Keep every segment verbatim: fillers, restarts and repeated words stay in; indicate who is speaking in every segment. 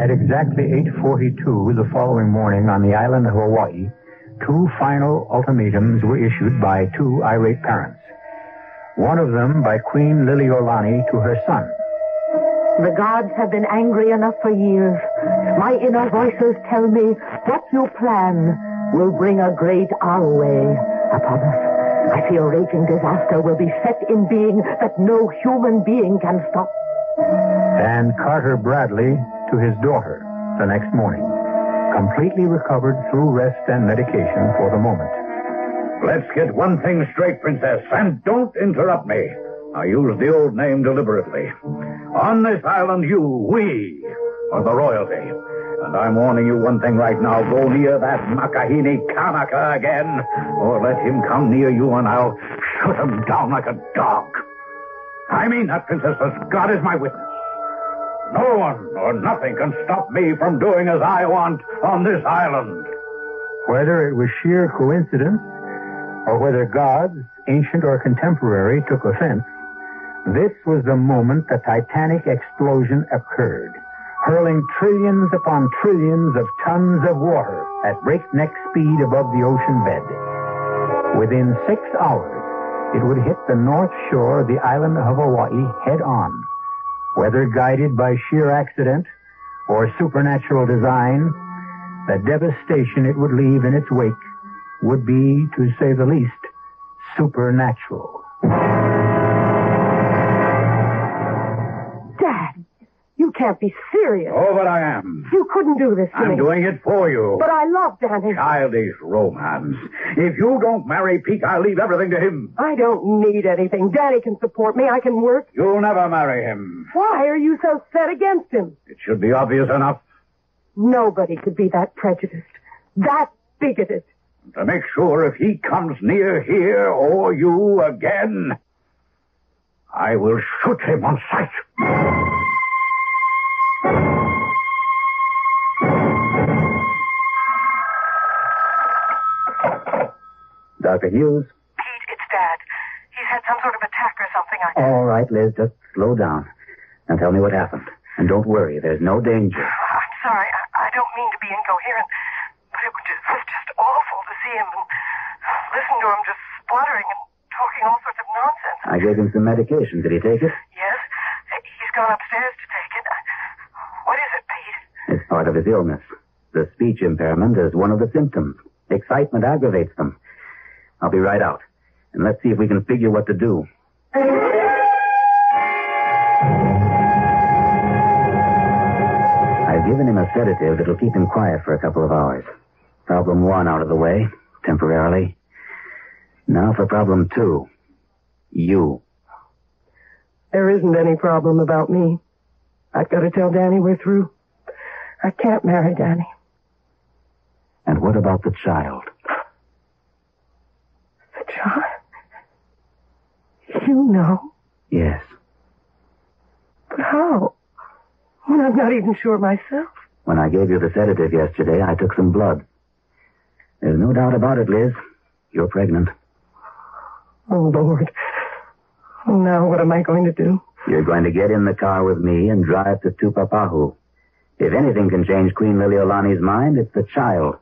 Speaker 1: At exactly eight forty-two the following morning on the island of Hawaii, two final ultimatums were issued by two irate parents. One of them by Queen Liliolani to her son.
Speaker 2: The gods have been angry enough for years. My inner voices tell me what you plan will bring a great Alway upon us. I fear raging disaster will be set in being that no human being can stop.
Speaker 1: And Carter Bradley to his daughter the next morning, completely recovered through rest and medication for the moment.
Speaker 3: Let's get one thing straight, Princess, and don't interrupt me. I use the old name deliberately. On this island, you, we, are the royalty. And I'm warning you one thing right now. Go near that Makahini Kanaka again, or let him come near you and I'll shoot him down like a dog. I mean that, Princess, as God is my witness. No one or nothing can stop me from doing as I want on this island.
Speaker 1: Whether it was sheer coincidence, or whether gods, ancient or contemporary, took offense, this was the moment the Titanic explosion occurred, hurling trillions upon trillions of tons of water at breakneck speed above the ocean bed. Within six hours, it would hit the north shore of the island of Hawaii head on. Whether guided by sheer accident or supernatural design, the devastation it would leave in its wake would be, to say the least, supernatural.
Speaker 2: Dad, you can't be serious.
Speaker 3: Oh, but I am.
Speaker 2: You couldn't do this to
Speaker 3: I'm
Speaker 2: me.
Speaker 3: I'm doing it for you.
Speaker 2: But I love Danny.
Speaker 3: Childish romance. If you don't marry Pete, I'll leave everything to him.
Speaker 2: I don't need anything. Danny can support me. I can work.
Speaker 3: You'll never marry him.
Speaker 2: Why are you so set against him?
Speaker 3: It should be obvious enough.
Speaker 2: Nobody could be that prejudiced, that bigoted.
Speaker 3: To make sure if he comes near here or you again, I will shoot him on sight.
Speaker 4: Doctor Hughes?
Speaker 5: Pete, it's Dad. He's had some sort of attack or something. I...
Speaker 4: All right, Liz, just slow down. Now tell me what happened. And don't worry, there's no danger.
Speaker 5: I'm sorry. I, I don't mean to be incoherent, but it was just, it was just awful to see him and listen to him just spluttering and talking all sorts of nonsense.
Speaker 4: I gave him some medication. Did he take it?
Speaker 5: Yes. He's gone upstairs to take it. What is it, Pete?
Speaker 4: It's part of his illness. The speech impairment is one of the symptoms. Excitement aggravates them. I'll be right out. And let's see if we can figure what to do. I've given him a sedative that'll keep him quiet for a couple of hours. Problem one out of the way, temporarily. Now for problem two. You.
Speaker 2: There isn't any problem about me. I've got to tell Danny we're through. I can't marry Danny.
Speaker 4: And what about the child?
Speaker 2: The child? You know?
Speaker 4: Yes.
Speaker 2: But how? When I'm not even sure myself.
Speaker 4: When I gave you the sedative yesterday, I took some blood. There's no doubt about it, Liz. You're pregnant.
Speaker 2: Oh, Lord. Now what am I going to do?
Speaker 4: You're going to get in the car with me and drive to Tupapahu. If anything can change Queen Liliolani's mind, it's the child.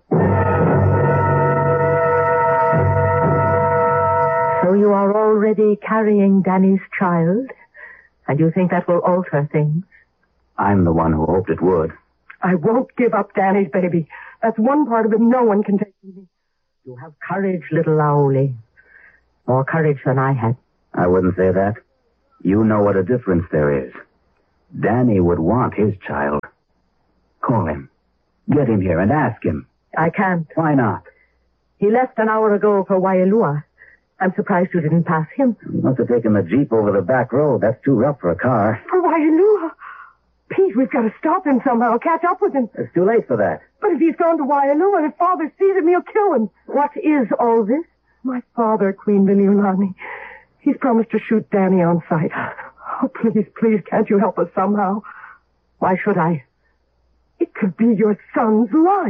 Speaker 2: So you are already carrying Danny's child? And you think that will alter things?
Speaker 4: I'm the one who hoped it would.
Speaker 2: I won't give up Danny's baby. That's one part of him no one can take from me. You have courage, little Laoli. More courage than I had.
Speaker 4: I wouldn't say that. You know what a difference there is. Danny would want his child. Call him. Get him here and ask him.
Speaker 2: I can't.
Speaker 4: Why not?
Speaker 2: He left an hour ago for Waialua. I'm surprised you didn't pass him.
Speaker 4: He must have taken the Jeep over the back road. That's too rough for a car.
Speaker 2: For Waialua? Pete, we've got to stop him somehow, catch up with him.
Speaker 4: It's too late for that.
Speaker 2: But if he's gone to Waialua and if Father sees him, he'll kill him. What is all this? My father, Queen Liliolani. He's promised to shoot Danny on sight. Oh, please, please, can't you help us somehow? Why should I? It could be your son's life.